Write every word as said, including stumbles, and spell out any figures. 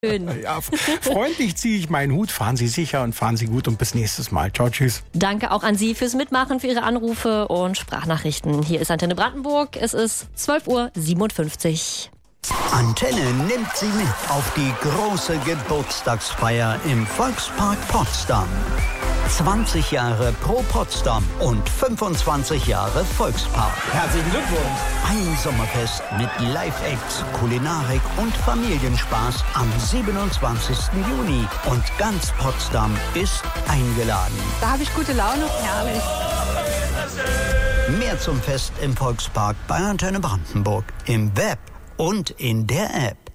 Ja, freundlich ziehe ich meinen Hut. Fahren Sie sicher und fahren Sie gut und bis nächstes Mal. Ciao, tschüss. Danke auch an Sie fürs Mitmachen, für Ihre Anrufe und Sprachnachrichten. Hier ist Antenne Brandenburg. Es ist zwölf Uhr siebenundfünfzig. Antenne nimmt Sie mit auf die große Geburtstagsfeier im Volkspark Potsdam. zwanzig Jahre Pro Potsdam und fünfundzwanzig Jahre Volkspark. Herzlichen Glückwunsch! Ein Sommerfest mit Live-Acts, Kulinarik und Familienspaß am siebenundzwanzigsten Juni. Und ganz Potsdam ist eingeladen. Da habe ich gute Laune. Herrlich. Mehr zum Fest im Volkspark bei Antenne Brandenburg. Im Web und in der App.